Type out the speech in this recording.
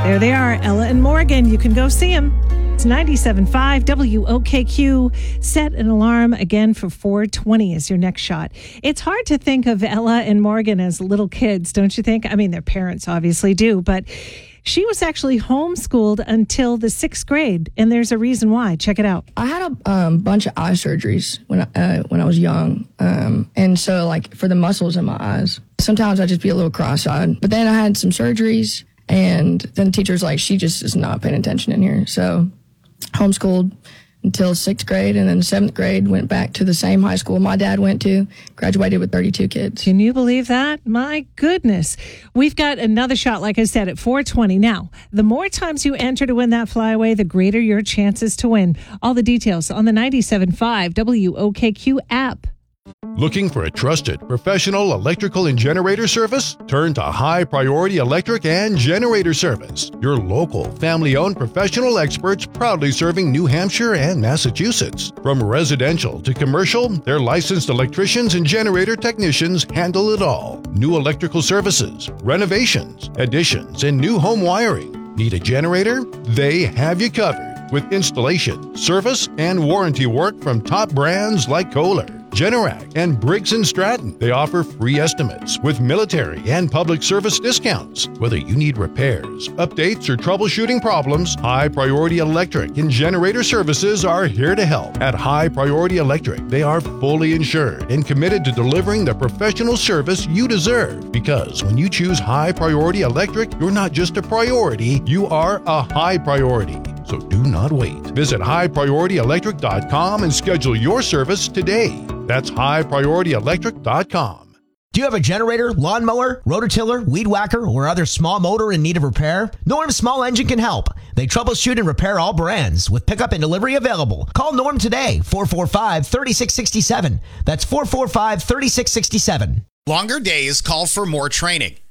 There they are, Ella and Morgan. You can go see them. It's 97.5 WOKQ. Set an alarm again for 4:20 as your next shot. It's hard to think of Ella and Morgan as little kids, don't you think? I mean, their parents obviously do, but she was actually homeschooled until the 6th grade, and there's a reason why. Check it out. I had a bunch of eye surgeries when I was young, and so like for the muscles in my eyes, sometimes I'd just be a little cross-eyed. But then I had some surgeries, and then the teacher's like, she just is not paying attention in here. So homeschooled until 6th grade, and then 7th grade went back to the same high school my dad went to, graduated with 32 kids. Can you believe that? My goodness. We've got another shot, like I said, at 4:20. Now, the more times you enter to win that flyaway, the greater your chances to win. All the details on the 97.5 WOKQ app. Looking for a trusted professional electrical and generator service? Turn to High Priority Electric and Generator Service, your local family-owned professional experts proudly serving New Hampshire and Massachusetts. From residential to commercial, their licensed electricians and generator technicians handle it all. New electrical services, renovations, additions, and new home wiring. Need a generator? They have you covered with installation, service, and warranty work from top brands like Kohler, Generac, and Briggs & Stratton. They offer free estimates with military and public service discounts. Whether you need repairs, updates, or troubleshooting problems, High Priority Electric and Generator Services are here to help. At High Priority Electric, they are fully insured and committed to delivering the professional service you deserve. Because when you choose High Priority Electric, you're not just a priority, you are a high priority. So do not wait. Visit highpriorityelectric.com and schedule your service today. That's highpriorityelectric.com. Do you have a generator, lawnmower, rototiller, weed whacker, or other small motor in need of repair? Norm Small Engine can help. They troubleshoot and repair all brands with pickup and delivery available. Call Norm today, 445-3667. That's 445-3667. Longer days call for more training.